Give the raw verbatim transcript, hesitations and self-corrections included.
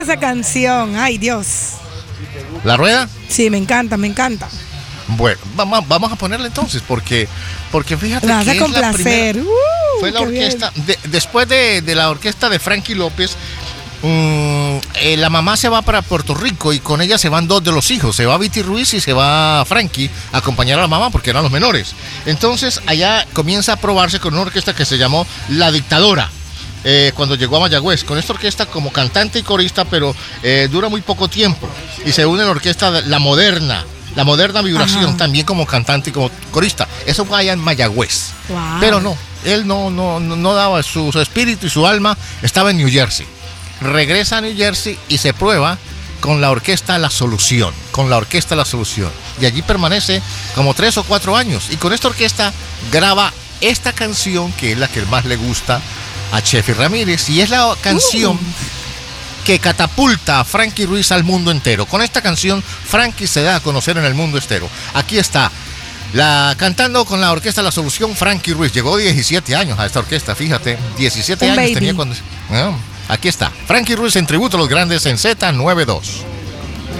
Esa canción, ay Dios. ¿La rueda? Sí, me encanta, me encanta. Bueno, vamos, vamos a ponerla entonces, porque, porque fíjate La que hace es con la placer. primera, Uh, fue la qué orquesta, de, después de, de la orquesta de Frankie López, mmm, eh, la mamá se va para Puerto Rico y con ella se van dos de los hijos, se va Viti Ruiz y se va Frankie a acompañar a la mamá porque eran los menores. Entonces allá comienza a probarse con una orquesta que se llamó La Dictadora. Eh, cuando llegó a Mayagüez, con esta orquesta como cantante y corista, pero eh, dura muy poco tiempo y se une a la orquesta La Moderna, La Moderna Vibración, Ajá. también como cantante y como corista. Eso fue allá en Mayagüez. Wow. Pero no, él no, no, no, no daba su, su espíritu y su alma, estaba en New Jersey. Regresa a New Jersey y se prueba con la orquesta La Solución, con la orquesta La Solución. Y allí permanece como tres o cuatro años. Y con esta orquesta graba esta canción que es la que más le gusta a Chefi Ramírez, y es la canción uh. que catapulta a Frankie Ruiz al mundo entero. Con esta canción Frankie se da a conocer en el mundo entero. Aquí está, la, cantando con la orquesta La Solución, Frankie Ruiz. Llegó diecisiete años a esta orquesta, fíjate, diecisiete Un años baby. tenía cuando... Ah, aquí está, Frankie Ruiz en tributo a los grandes en Z noventa y dos.